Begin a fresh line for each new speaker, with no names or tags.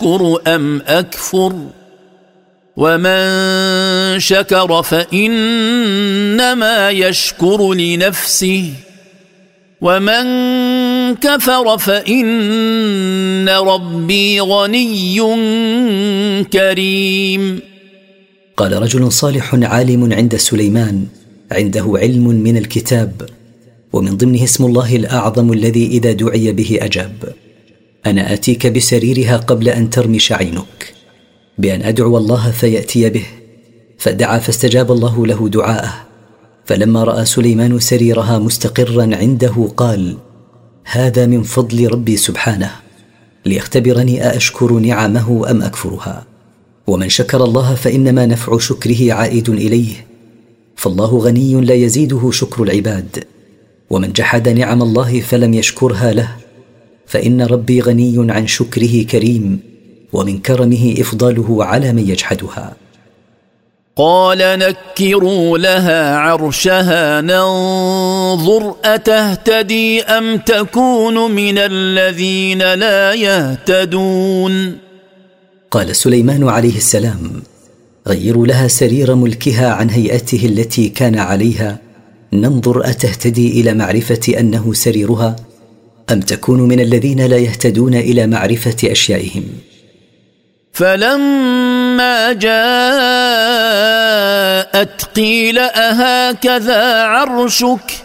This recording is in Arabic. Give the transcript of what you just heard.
أأشكر أم أكفر ومن شكر فإنما يشكر لنفسه ومن كفر فإن ربي غني كريم.
قال رجل صالح عالم عند سليمان عنده علم من الكتاب، ومن ضمنه اسم الله الأعظم الذي إذا دعي به أجاب: أنا آتيك بسريرها قبل أن ترمش عينك، بأن أدعو الله فيأتي به. فدعا فاستجاب الله له دعاءه. فلما رأى سليمان سريرها مستقرا عنده قال: هذا من فضل ربي سبحانه ليختبرني أأشكر نعمه أم أكفرها. ومن شكر الله فإنما نفع شكره عائد إليه، فالله غني لا يزيده شكر العباد. ومن جحد نعم الله فلم يشكرها له فإن ربي غني عن شكره كريم، ومن كرمه إفضاله على من يجحدها.
قال نكروا لها عرشها ننظر أتهتدي أم تكون من الذين لا يهتدون.
قال سليمان عليه السلام: غيروا لها سرير ملكها عن هيئته التي كان عليها، ننظر أتهتدي إلى معرفة أنه سريرها أم تكون من الذين لا يهتدون إلى معرفة أشيائهم.
فلما جاءت قيل أهكذا عرشك